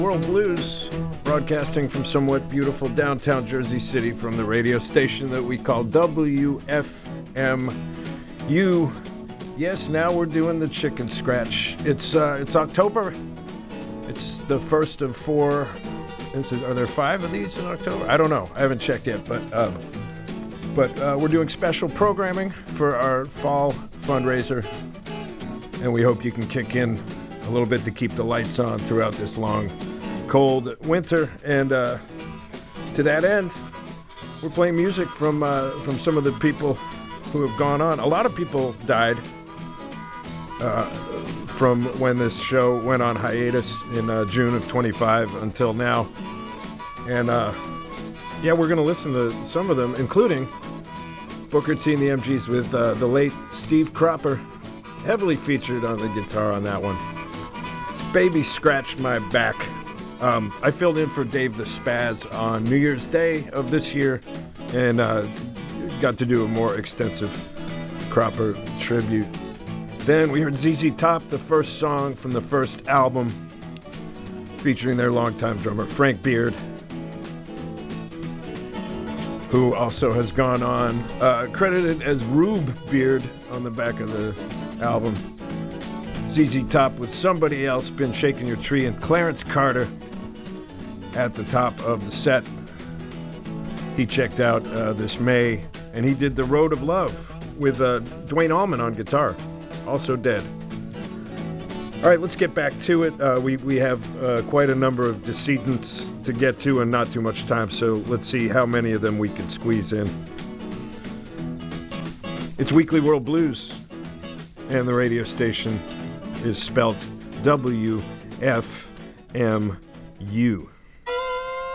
World Blues, broadcasting from somewhat beautiful downtown Jersey City from the radio station that we call WFMU. Yes, now we're doing the chicken scratch. It's October. It's the first of four. Are there 5 of these in October? I don't know. I haven't checked yet, but we're doing special programming for our fall fundraiser, and we hope you can kick in a little bit to keep the lights on throughout this long, cold winter. And to that end, we're playing music from some of the people who have gone on. A lot of people died from when this show went on hiatus in June of 25 until now. And we're going to listen to some of them, including Booker T and the MGs with the late Steve Cropper, heavily featured on the guitar on that one. Baby Scratched My Back. I filled in for Dave the Spaz on New Year's Day of this year and got to do a more extensive Cropper tribute. Then we heard ZZ Top, the first song from the first album, featuring their longtime drummer Frank Beard, who also has gone on, credited as Rube Beard on the back of the album. ZZ Top with Somebody Else, Been Shaking Your Tree, and Clarence Carter at the top of the set. He checked out this May, and he did The Road of Love with Dwayne Allman on guitar, also dead. All right, let's get back to it. We have quite a number of decedents to get to and not too much time, so let's see how many of them we can squeeze in. It's Weekly World Blues, and the radio station is spelt WFMU.